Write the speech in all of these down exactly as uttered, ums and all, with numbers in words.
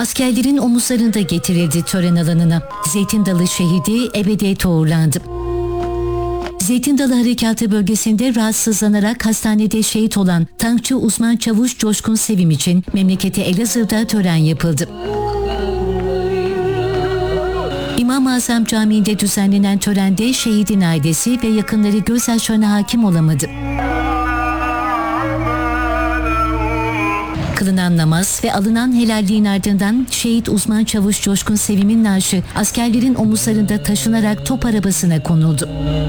Askerlerin omuzlarında getirildi tören alanına. Zeytin Dalı şehidi ebediyete uğurlandı. Zeytin Dalı Harekatı bölgesinde rahatsızlanarak hastanede şehit olan tankçı uzman çavuş Coşkun Sevim için memleketi Elazığ'da tören yapıldı. İmam-ı Azam Camii'nde düzenlenen törende şehidin ailesi ve yakınları gözyaşlarına hakim olamadı. Kılınan namaz ve alınan helalliğin ardından şehit uzman çavuş Coşkun Sevim'in naaşı askerlerin omuzlarında taşınarak top arabasına konuldu.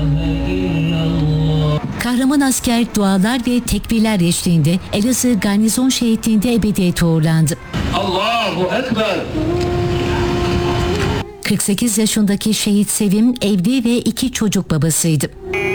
Kahraman asker dualar ve tekbirler eşliğinde Elazığ Garnizon Şehitliği'nde ebediyete uğurlandı. Allahu Ekber. kırk sekiz yaşındaki şehit Sevim evli ve iki çocuk babasıydı.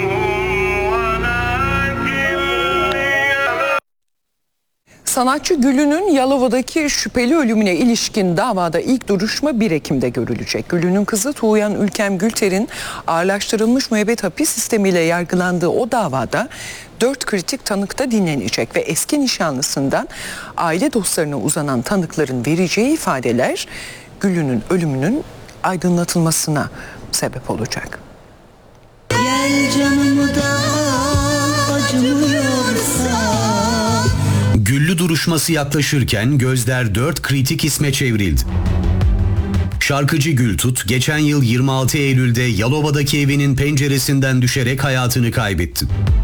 Sanatçı Güllü'nün Yalova'daki şüpheli ölümüne ilişkin davada ilk duruşma bir Ekim'de görülecek. Güllü'nün kızı Tuğyan Ülkem Gülter'in ağırlaştırılmış müebbet hapis sistemiyle yargılandığı o davada dört kritik tanık da dinlenecek ve eski nişanlısından aile dostlarına uzanan tanıkların vereceği ifadeler Güllü'nün ölümünün aydınlatılmasına sebep olacak. Gel canımı da acımıyorsa. Güllü duruşması yaklaşırken gözler dört kritik isme çevrildi. Şarkıcı Gültut geçen yıl yirmi altı Eylül'de Yalova'daki evinin penceresinden düşerek hayatını kaybetti.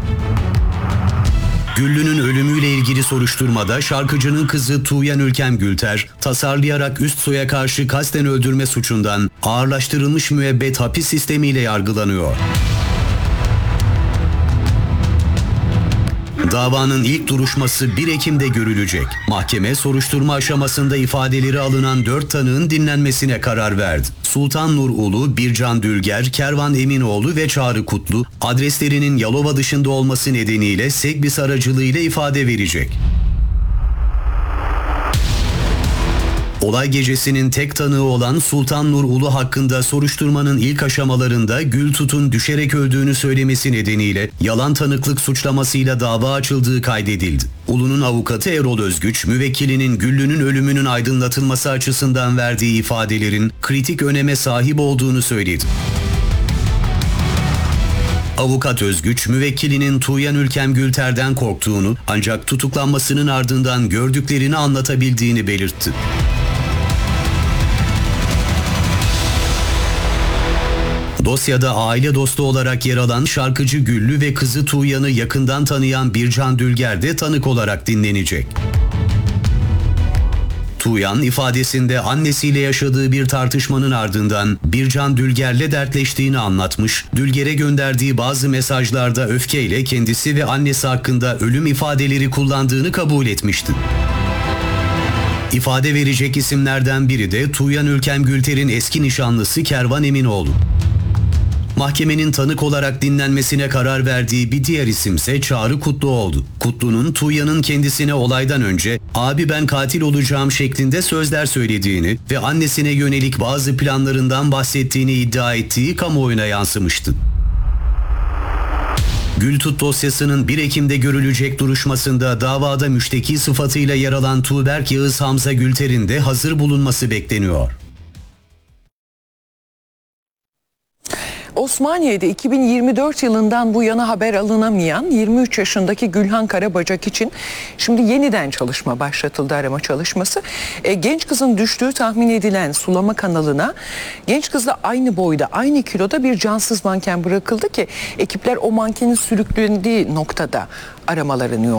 Güllü'nün ölümüyle ilgili soruşturmada şarkıcının kızı Tuğyan Ülkem Gülter, tasarlayarak üst soya karşı kasten öldürme suçundan ağırlaştırılmış müebbet hapis sistemiyle yargılanıyor. Davanın ilk duruşması bir Ekim'de görülecek. Mahkeme soruşturma aşamasında ifadeleri alınan dört tanığın dinlenmesine karar verdi. Sultan Nur Ulu, Bircan Dülger, Kervan Eminoğlu ve Çağrı Kutlu adreslerinin Yalova dışında olması nedeniyle Segbis aracılığıyla ifade verecek. Olay gecesinin tek tanığı olan Sultan Nur Ulu hakkında soruşturmanın ilk aşamalarında Gültut'un düşerek öldüğünü söylemesi nedeniyle yalan tanıklık suçlamasıyla dava açıldığı kaydedildi. Ulu'nun avukatı Erol Özgüç, müvekkilinin Güllü'nün ölümünün aydınlatılması açısından verdiği ifadelerin kritik öneme sahip olduğunu söyledi. Avukat Özgüç, müvekkilinin Tuğyan Ülkem Gülter'den korktuğunu ancak tutuklanmasının ardından gördüklerini anlatabildiğini belirtti. Dosyada aile dostu olarak yer alan şarkıcı Güllü ve kızı Tuğyan'ı yakından tanıyan Bircan Dülger de tanık olarak dinlenecek. Tuğyan ifadesinde annesiyle yaşadığı bir tartışmanın ardından Bircan Dülger'le dertleştiğini anlatmış, Dülger'e gönderdiği bazı mesajlarda öfkeyle kendisi ve annesi hakkında ölüm ifadeleri kullandığını kabul etmişti. İfade verecek isimlerden biri de Tuğyan Ülkem Gülter'in eski nişanlısı Kervan Eminoğlu. Mahkemenin tanık olarak dinlenmesine karar verdiği bir diğer isimse Çağrı Kutlu oldu. Kutlu'nun Tuğyan'ın kendisine olaydan önce "Abi ben katil olacağım" şeklinde sözler söylediğini ve annesine yönelik bazı planlarından bahsettiğini iddia ettiği kamuoyuna yansımıştı. Gültut dosyasının bir Ekim'de görülecek duruşmasında davada müşteki sıfatıyla yer alan Tuğberk Yağız Hamza Gülter'in de hazır bulunması bekleniyor. Osmaniye'de iki bin yirmi dört yılından bu yana haber alınamayan yirmi üç yaşındaki Gülhan Karabacak için şimdi yeniden çalışma başlatıldı, arama çalışması. E, genç kızın düştüğü tahmin edilen sulama kanalına genç kızla aynı boyda, aynı kiloda bir cansız manken bırakıldı ki ekipler o mankenin sürüklendiği noktada aramalarını